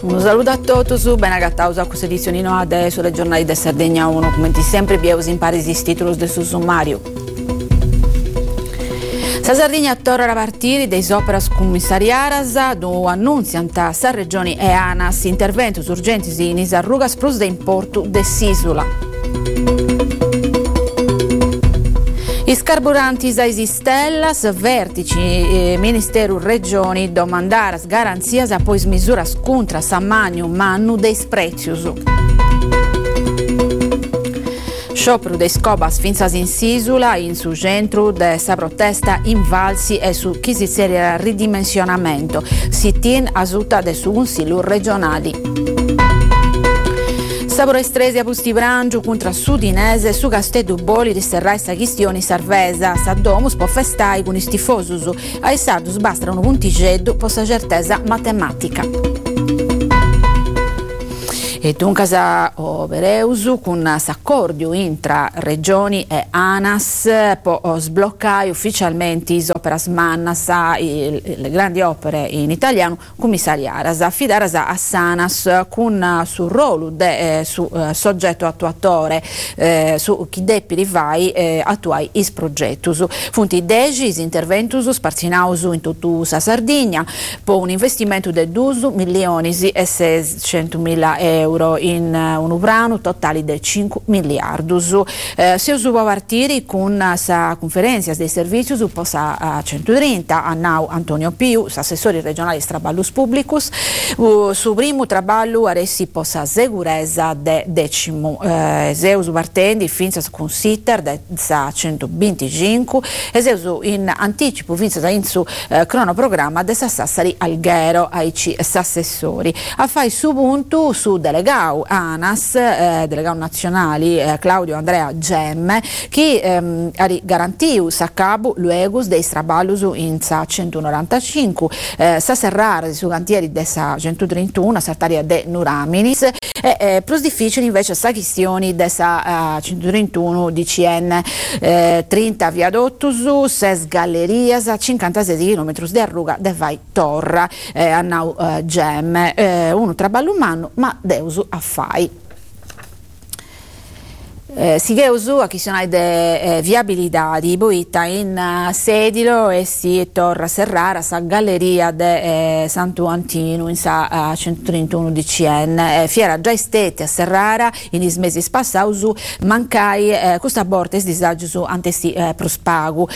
Un saluto a tutti, ben agattaus a questa edizione adesso dei giornali di Sardegna 1, come sempre vieus in paesi titoli del suo sommario. Sa Sardegna torna a partire dei operas commissariaras, do annunzianta sa Regioni e ANAS interventi urgenti in Isarrugas plus de importo de Sisula. I carburanti a Stellas, vertici Ministero Regioni domandaras garanzias a poi misuras contra Sammagno Mannu dei Sprezius. Sciopero dei Scobas finzas in Sisula, in su centro de sa protesta in Valsi e su chi si seria ridimensionamento. Si tien asuta de su Consiglio regionali. Saboro estresi a Pusti Brangiu contro Sudinese su Castedo Boli di serrai sa chistioni Sarvesa sa domus po festai con i tifosus ai sardus basta un puntigeddo po sa certeza matematica. E dunque sa Obereusu con s'accordio intra Regioni e ANAS po sbloccare ufficialmente is operas mannas le grandi opere in italiano commissariaras affidaras a Sanas con sul ruolo su soggetto attuatore su chi deppi rivai attuai is progettus funti degis interventus sparzinaus in tutta sa Sardegna po un investimento di 2.600.000 euro in un ubrano totale di 5 miliardus. Si può partire con sa conferenza dei servizi su posa 130 a Nau Antonio Piu, assessore regionale Traballus Publicus, su primo traballo aressi posa sicurezza de decimo Zeus partendi finza con sitter de sa 125 e Zeus in anticipo finza in su cronoprogramma de sa Sassari Alghero ai assessori. A fai su punto su delegato ANAS, delegato nazionale Claudio Andrea Gemme, che ha garantiu sa capo luegus dei straballus in sa 195, sa serrara su cantieri de sa 131, sartaria de Nuraminis, e plus difficile invece sa chistioni de sa 131 DCN 30 viadottus, 6 gallerias, 56 km de arruga de vai torra, annau Gemme, uno traballo umano, ma deus a fai. Sigeusu a questionare de viabilità di Boita in Sedilo e si torna Serrara sa galleria de Santo Antino in sa 131 DCN fiera già estete a Serrara in is mesi passausu mancai questa borta es disagio su antesti prospagu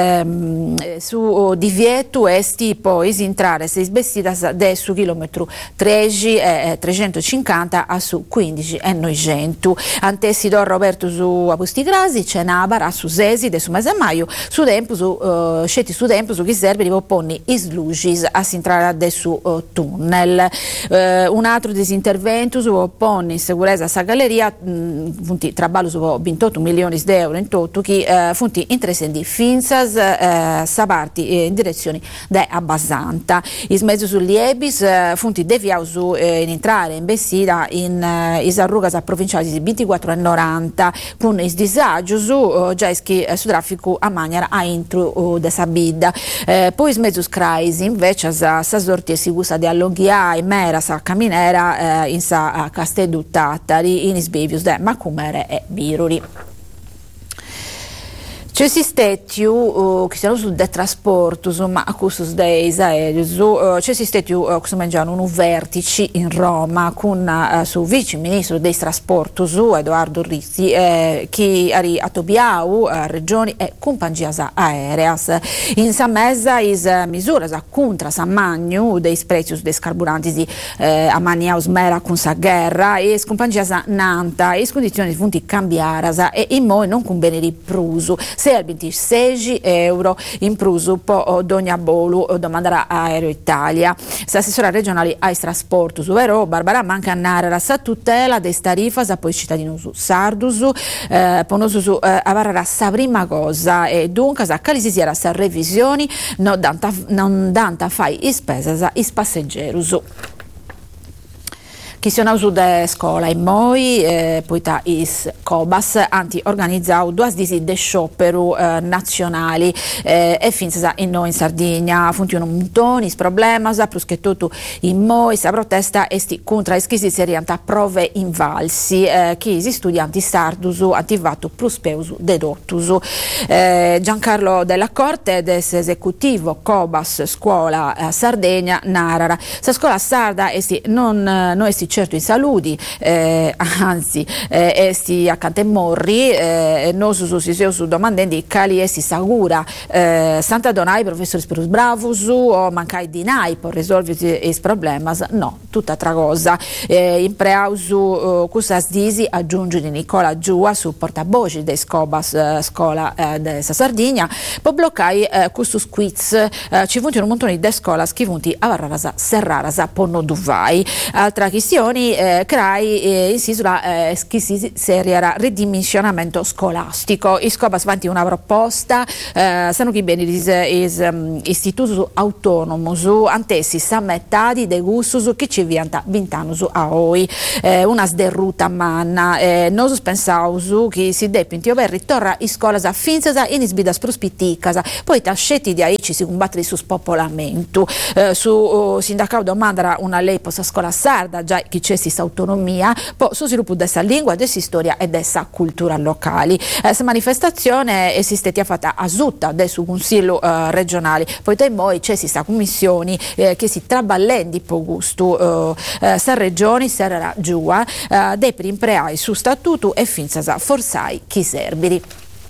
su divieto esti poi entrare se sbestidas de su chilometro 13 e 350 a su 15 e 900 antesti do Roberto su Apusti Grasi c'è Nabara su Sesi de su mese a maio su tempo su scetti su tempo su chi serve di ponni is lucis a sintrare de su tunnel un altro disintervento su ponni in sicurezza sa galleria funti traballo su 28 milioni di euro in tutto chi funti interessendi finzas sa parti in direzioni de Abbasanta is mezzo su liebis funti deviau su in entrare in Bessida in Isarrugas a provinciali di 24 e 90 con il disagio su Geschi su traffico a Magnara a intro de Sabida poi smezzo scraisi invece sa sorti e si gusta di alloggia e mera sa caminera in sa Castedu Tattari in isbevius de Macumere e Biruri. C'è sistettiu che siamo sul de trasporto ma a custos dei aerei c'è sistettiu che mangiano un vertici in Roma con su vice ministro dei trasporti Edoardo Rizzi che ari a Tobiau regioni e compagnie aereas in sa mesa is misures contra Sammagno dei prezzi dei carburanti a Maniaus mera con sa guerra e compagnie nanta e condizioni funti cambiaras e in moi non con bene di prusu se 26 euro in prusu po Dogna Bolu domanderà Aereo Italia. L'assessora regionale ai trasporti su Vero Barbara Manca narra sa tutela dei tarifas a poi cittadino su Sardus ponosu su avarrà sa prima cosa e dunque sa calisi sia sa revisioni non danta fai i spesas is passeggeri. Chi sono su de scuola in Moi, poita is Cobas, anti organizzau 2 disi de sciopero nazionali e finza in noi in Sardegna. Funziono montoni, problemas, plus che tutto in Moi, sa protesta esti contra ischisi serianta prove invalsi, chi si studianti sardusu attivato plus peusu dedottusu. Giancarlo Della Corte, des esecutivo Cobas Scuola Sardegna, narara. Sa scuola sarda esti non esti certo in saludi, anzi esti accanto a morri, non su domandando cali esti sagura Santa Donai professori spirus bravus o mancai di nai per risolvere i problemi, no, tutta altra cosa. In preausu cusas disi aggiunge di Nicola Giua su portaboci de Scobas scuola de Sardegna per bloccare questo quiz ci funti un montone de scuola schivunti a Varrarasa Serrarasa ponno duvai. Altra questione crai in sisula che si seriera ridimensionamento scolastico. I Scobas vanti una proposta sanno che bene istituto autonomo su antessi sammettadi de gustus che ci vianta vintanus a oi una sderruta manna nosus pensausu che si depinti over ritorra i scolas finzasa in isbidas prospitticas poi tascetti di aici si combattere su spopolamento su sindacau domandara una lei possa scuola sarda già che c'è si autonomia poi su sviluppo dessa lingua dessa storia e dessa cultura locali. Questa manifestazione esiste fatta a Zutta del suo consiglio regionale poi da noi c'è sta commissioni che si traballendi po gusto sa regioni sarà giua dei primpreai su statuto e finzasa forsai chi serbiri.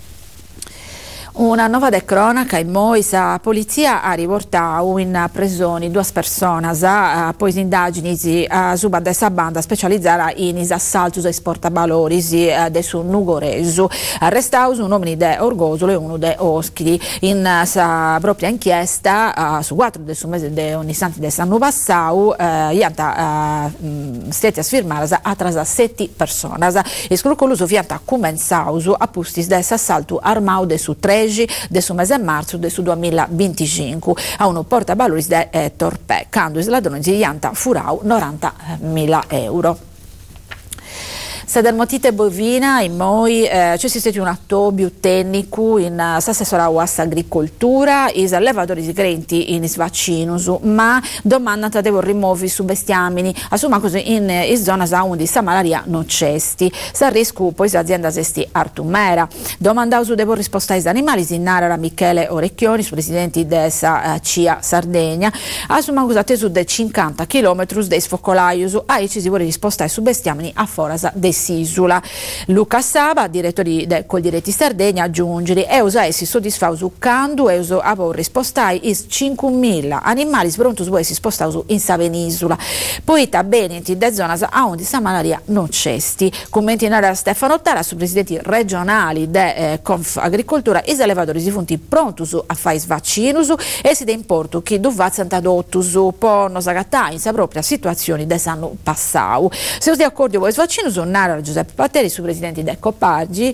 Una nuova de cronaca in Moi, sa polizia ha riportato in prigione 2 persone, poi indagini suba dessa banda specializzata in assalti e portabalori de su Nugoresu. Arrestato un uomo de Orgosolo e uno de Oschidi. In sa propria inchiesta su 4 del mese de ogni santi de San Nubassau ianta stati a sfirmare a trasa 7 persone. E scrupoloso fianta comenzato a pustis dessa assalto armao de su 3 del suo mese marzo del suo 2025 a uno portabalori de Torpè, quando i ladroni di Ianta furau 90.000 euro. Se del motite bovina in Moi c'è stato un atto più tecnico in assessora uassa agricoltura i allevatori di grenti in svaccinus ma domanda devo rimuovere su bestiamini assuma così in zona di sa malaria non c'esti sa rischio poi azienda esti artumera domanda su devo risposta ai animali in narra Michele Orecchioni su presidenti dessa CIA Sardegna assuma cosa tesu de 50 km dei sfocolaius a ci si vuole risposta su bestiamini a forasa dei Sisula. Luca Saba, direttore del Coldiretti Sardegna, aggiunge e usa essi soddisfausu candu e uso a rispostai is 5.000 animali sbrontus vuoi si spostausu in sa penisola. Poi ta benenti de zonas a onde sa malaria non c'esti. Commenti in area Stefano Tara su presidenti regionali de Conf Agricoltura is allevatori si funti prontus a fai vaccinus e si de importo che duvaz antadottus ponno sagatai in sa propria situazioni de sanno passau. Se us di accordo vuoi vaccinus narra Giuseppe Patteri su presidenti de Copagri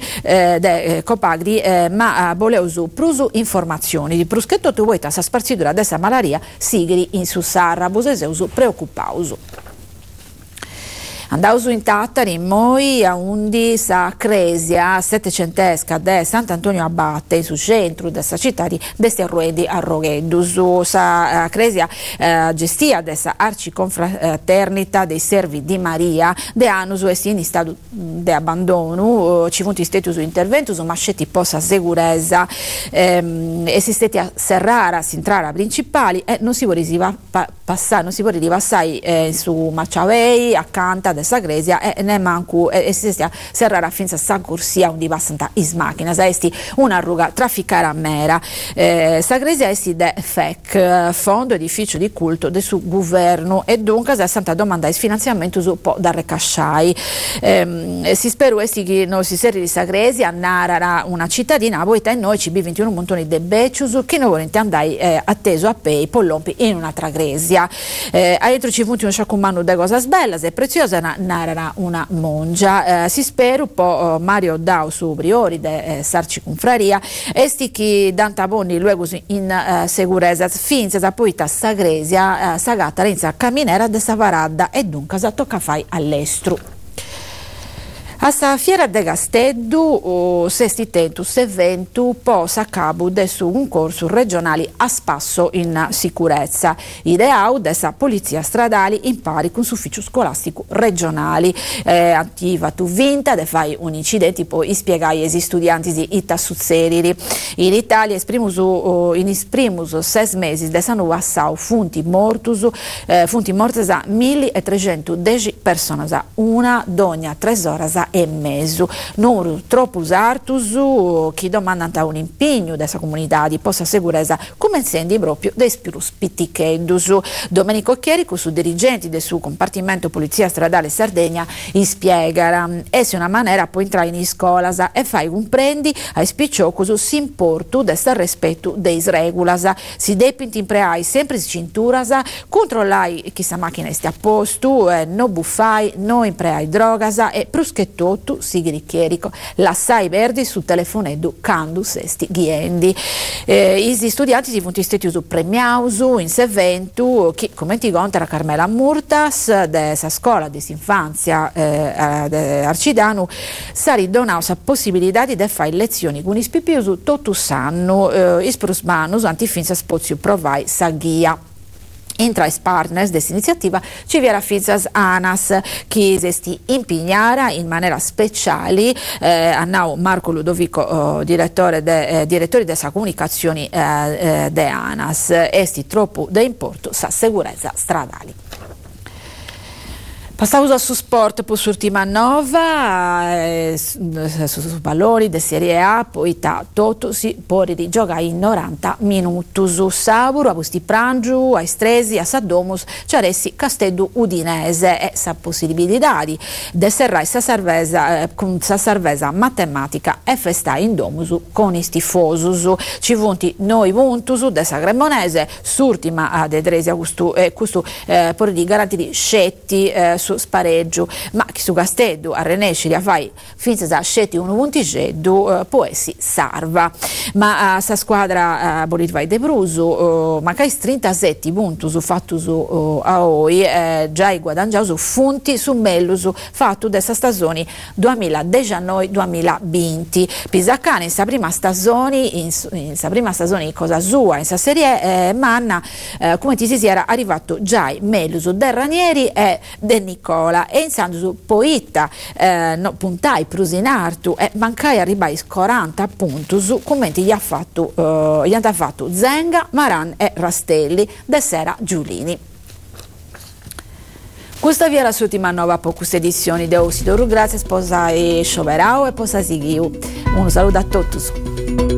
ma voleusu prusu informazioni di pruschetto tu vuoi sa sparsidura dessa malaria sigri in su Sarra buseseusu preoccupausu. Andausu in Tattari, in Moi, a undi sa Cresia, settecentesca de Sant'Antonio Abate, su centro dessa città di desti arruedi a Rogheddu. Sa Cresia gestia dessa arciconfraternita dei servi di Maria, de annus esti in stato de abbandono, ci funti stati su interventus, ma scetti possa sicurezza, esisteti a Serrara, Sintrara principali, e non si vuole ripassare su Macciavei, accanto dessa Gresia e ne mancu e si stia Serrara finza sa corsia un di passanta is macchina esti una ruga trafficare a mera sa Gresia esti de FEC fondo edificio di culto del suo governo e dunque sa santa domanda is finanziamento su po' da recasciai si spero esti che non si seri di sa Gresia narrara una cittadina a Boita e noi CB21 montoni de Becius che non volente andai atteso a pei pollompi in un'altra Gresia a dentro ci funti un sciacumano de cosas bellas e preziose persona narra una mongia. Si spera un po' Mario Dau su priori de Sarci Confraria esti chi dantaboni luego in sicurezza finza da poita sagresia sagata renza camminera de Savaradda e dunque tocca fai all'estru. A sa fiera de Gasteddu sesti tentus eventu posa a cabo de su un corso regionale a spasso in sicurezza. Ideau de sa polizia stradale in pari con l'ufficio scolastico regionali. Attiva tu vinta de fai un incidente poi spiegai esi studianti di ita suzzeriri. In Italia in isprimus 6 mesi de sa nuova sau funti mortes a 1310 persone, una dogna 3 ore e mezzo. Numero troppo artus chi domandano un impegno dessa comunità di possa sicurezza come incendi proprio dei spirus pittichedus. Domenico Chierico su dirigenti del suo compartimento polizia stradale Sardegna spiegara è una maniera può entrare in scuola e fai un prendi ai spicciocus si importu desta rispetto dei regulas si depinti in preai sempre cinturas controllai chi sa macchina stia a posto no buffai no in preai drogas e pruschetto tu sigri chierico l'assai verdi su telefoneddu candu sesti ghiendi. Isi studianti si funti stetiusu premiausu in s'eventu chi come ti conta Carmela Murtas de sa scuola di infanzia Arcidanu sari donau sa possibilità di fare lezioni con is pipiusu totus annu is prusmanus antifinza spoziu provai sa ghia. Intra i partners desta iniziativa ci viera Fizas Anas che si impegnara in maniera speciale annau Marco Ludovico direttore della comunicazioni de Anas esti troppo da importo sa sicurezza stradali. Passiamo su sport per l'ultima nova, su palloni de Serie A, poi tutto si può rigiocare in 90 minuti. Su Saburo, a Busti Prangiu, a Stresi, a Saddomus, c'aressi Casteddu Udinese e sa possibilità di serrare sa servesa matematica e festa in domusu con i tifosus. Ci vunti noi vuntusu de sa Cremonese, s'ultima de Dresi Augustu e questo per di garantire scetti su spareggio, ma chi su Casteddu a Renesciri a fai finza da scetti un puntigeddu può essi salva. Ma sa squadra Bolitvai de Brusu mancai 37 punti su fatto su a oi già i guadaggiato funti su mellusu fatto dessa stagione 2019-2020. Pisacane in sa prima stagione in cosa sua in sa serie manna come ti si era arrivato già i mellusu del Ranieri e del Nicola e in Sandusu Poitta puntai prusinartu e mancai arribai 40 punti su commenti gli ha fatto Zenga, Maran e Rastelli de Sera Giulini. Questa via la l'ultima nuova per questa edizione di Osidoro, grazie sposa e Scioverao e posa Sighiu. Un saluto a tutti.